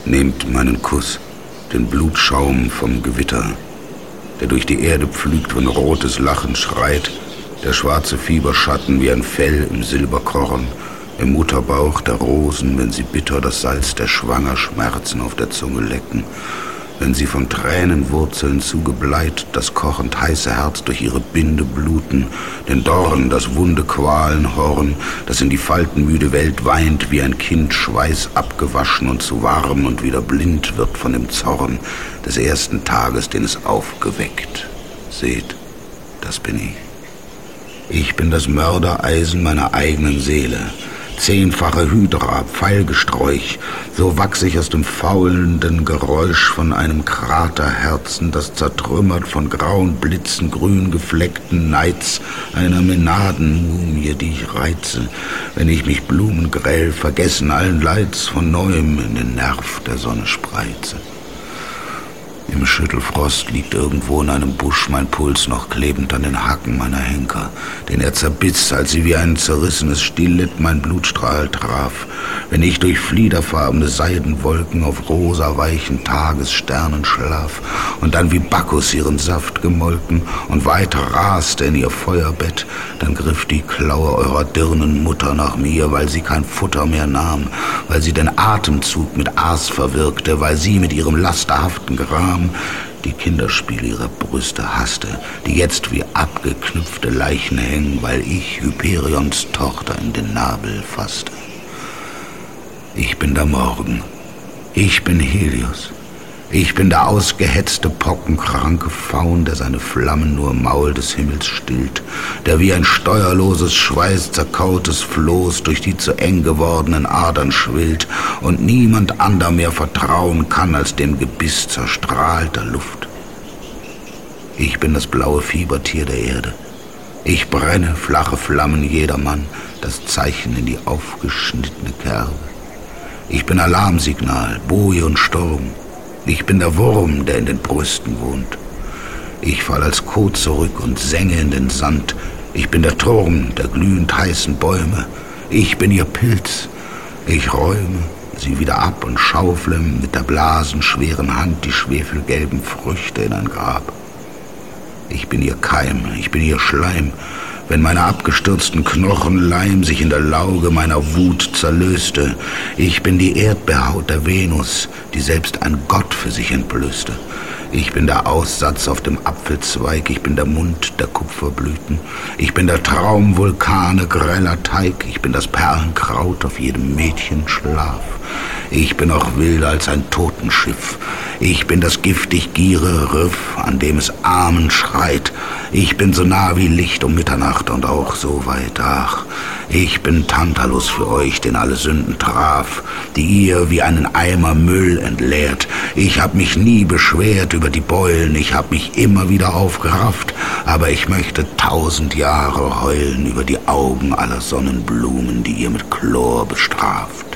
Nehmt meinen Kuss, den Blutschaum vom Gewitter, der durch die Erde pflügt, wenn rotes Lachen schreit, der schwarze Fieberschatten wie ein Fell im Silberkorn, im Mutterbauch der Rosen, wenn sie bitter das Salz der Schwangerschmerzen auf der Zunge lecken, wenn sie von Tränenwurzeln zugebleit das kochend heiße Herz durch ihre Binde bluten, den Dorn, das wunde Qualenhorn, das in die faltenmüde Welt weint, wie ein Kind Schweiß abgewaschen und zu warm und wieder blind wird von dem Zorn des ersten Tages, den es aufgeweckt. Seht, das bin ich. Ich bin das Mördereisen meiner eigenen Seele. 10-fache Hydra, Pfeilgesträuch, so wachs ich aus dem faulenden Geräusch von einem Kraterherzen, das zertrümmert von grauen Blitzen, grün gefleckten Neids, einer Menadenmumie, die ich reize, wenn ich mich blumengrell, vergessen allen Leids, von neuem in den Nerv der Sonne spreize. Im Schüttelfrost liegt irgendwo in einem Busch mein Puls noch klebend an den Hacken meiner Henker, den er zerbiss, als sie wie ein zerrissenes Stilett mein Blutstrahl traf, wenn ich durch fliederfarbene Seidenwolken auf rosa-weichen Tagessternen schlaf und dann wie Bacchus ihren Saft gemolken und weiter raste in ihr Feuerbett, dann griff die Klaue eurer Dirnenmutter nach mir, weil sie kein Futter mehr nahm, weil sie den Atemzug mit Aas verwirkte, weil sie mit ihrem lasterhaften Gram die Kinderspiele ihrer Brüste hasste, die jetzt wie abgeknüpfte Leichen hängen, weil ich Hyperions Tochter in den Nabel fasste. Ich bin der Morgen, ich bin Helios, ich bin der ausgehetzte, pockenkranke Faun, der seine Flammen nur im Maul des Himmels stillt, der wie ein steuerloses, schweißzerkautes Floß durch die zu eng gewordenen Adern schwillt und niemand anderem mehr vertrauen kann als dem Gebiss zerstrahlter Luft. Ich bin das blaue Fiebertier der Erde. Ich brenne, flache Flammen jedermann, das Zeichen in die aufgeschnittene Kerbe. Ich bin Alarmsignal, Boje und Sturm. Ich bin der Wurm, der in den Brüsten wohnt. Ich fall als Kot zurück und senge in den Sand. Ich bin der Turm der glühend heißen Bäume. Ich bin ihr Pilz. Ich räume sie wieder ab und schaufle mit der blasenschweren Hand die schwefelgelben Früchte in ein Grab. Ich bin ihr Keim, ich bin ihr Schleim, wenn meine abgestürzten Knochenleim sich in der Lauge meiner Wut zerlöste. Ich bin die Erdbeerhaut der Venus, die selbst ein Gott für sich entblößte. Ich bin der Aussatz auf dem Apfelzweig, ich bin der Mund der Kupferblüten. Ich bin der Traum Vulkane greller Teig, ich bin das Perlenkraut auf jedem Mädchenschlaf. Ich bin auch wilder als ein Totenschiff. Ich bin das giftig giere Riff, an dem es Amen schreit. Ich bin so nah wie Licht um Mitternacht und auch so weit, ach. Ich bin Tantalus für euch, den alle Sünden traf, die ihr wie einen Eimer Müll entleert. Ich hab mich nie beschwert über die Beulen, ich hab mich immer wieder aufgerafft, aber ich möchte 1000 Jahre heulen über die Augen aller Sonnenblumen, die ihr mit Chlor bestraft.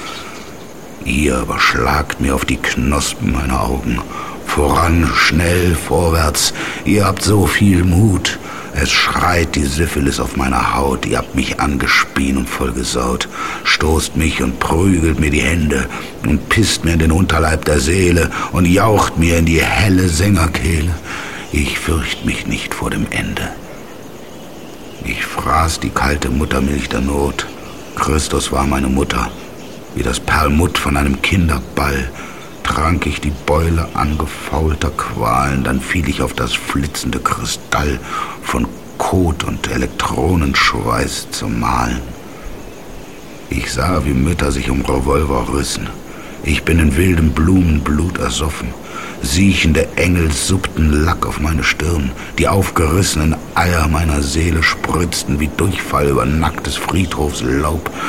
Ihr aber schlagt mir auf die Knospen meiner Augen. Voran, schnell, vorwärts, ihr habt so viel Mut. Es schreit die Syphilis auf meiner Haut, ihr habt mich angespien und vollgesaut, stoßt mich und prügelt mir die Hände und pisst mir in den Unterleib der Seele und jaucht mir in die helle Sängerkehle. Ich fürcht mich nicht vor dem Ende. Ich fraß die kalte Muttermilch der Not. Christus war meine Mutter. Wie das Perlmutt von einem Kinderball trank ich die Beule angefaulter Qualen, dann fiel ich auf das flitzende Kristall von Kot und Elektronenschweiß zum Malen. Ich sah, wie Mütter sich um Revolver rissen. Ich bin in wildem Blumenblut ersoffen. Siechende Engel suppten Lack auf meine Stirn. Die aufgerissenen Eier meiner Seele spritzten wie Durchfall über nacktes Friedhofslaub.